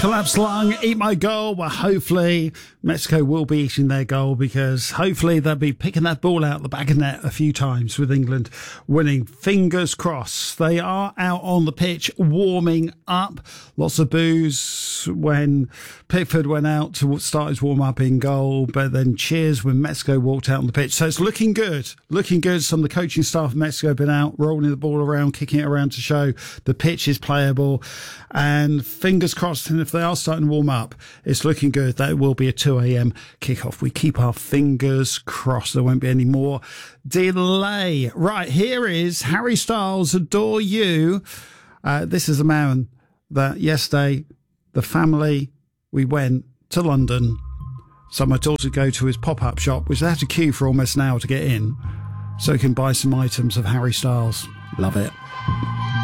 Collapsed Lung, Eat My Goal. Well, hopefully Mexico will be eating their goal, because hopefully they'll be picking that ball out the back of net a few times with England winning. Fingers crossed. They are out on the pitch warming up. Lots of boos when Pickford went out to start his warm-up in goal, but then cheers when Mexico walked out on the pitch. So it's looking good. Looking good. Some of the coaching staff of Mexico have been out, rolling the ball around, kicking it around to show the pitch is playable. And fingers crossed, and if they are starting to warm up, it's looking good. That will be a 2 a.m. kickoff. We keep our fingers crossed. There won't be any more delay. Right, here is Harry Styles, Adore You. This is a man that yesterday, the family, we went to London. So my daughter go to his pop-up shop, which they had to queue for almost an hour to get in, so he can buy some items of Harry Styles. Love it.